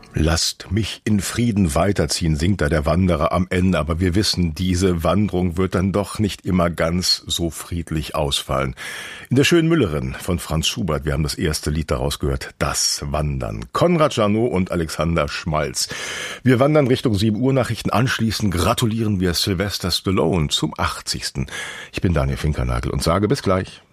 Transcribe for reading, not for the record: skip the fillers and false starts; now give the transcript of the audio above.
Lasst mich in Frieden weiterziehen, singt da der Wanderer am Ende, aber wir wissen, diese Wanderung wird dann doch nicht immer ganz so friedlich ausfallen. In der schönen Müllerin von Franz Schubert, wir haben das erste Lied daraus gehört, Das Wandern. Konrad Jeannot und Alexander Schmalz. Wir wandern Richtung 7 Uhr Nachrichten, anschließend gratulieren wir Sylvester Stallone zum 80. Ich bin Daniel Finkernagel und sage bis gleich.